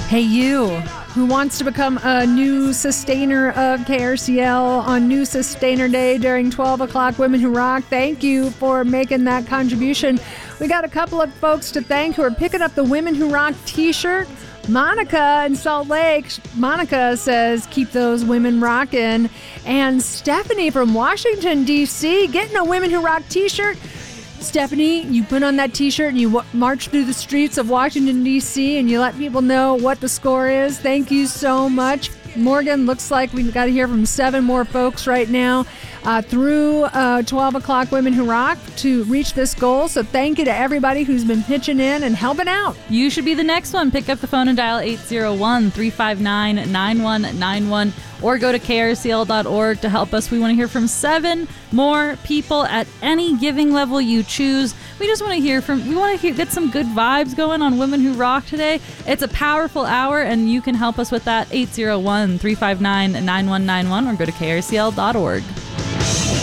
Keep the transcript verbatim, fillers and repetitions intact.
Hey, you who wants to become a new sustainer of K R C L on New Sustainer Day during twelve o'clock Women Who Rock, thank you for making that contribution. We got a couple of folks to thank who are picking up the Women Who Rock t-shirt. Monica in Salt Lake. Monica says, keep those women rocking. And Stephanie from Washington, D C, getting a Women Who Rock t-shirt. Stephanie, you put on that t-shirt and you w- march through the streets of Washington, D C, and you let people know what the score is. Thank you so much. Morgan, looks like we've got to hear from seven more folks right now uh, through uh, twelve o'clock Women Who Rock to reach this goal. So thank you to everybody who's been pitching in and helping out. You should be the next one. Pick up the phone and dial eight zero one, three five nine, nine one nine one or go to K R C L dot org to help us. We want to hear from seven more people at any giving level you choose. We just want to hear from, we want to hear, get some good vibes going on Women Who Rock today. It's a powerful hour, and you can help us with that. eight zero one, three five nine, nine one nine one or go to K R C L dot org.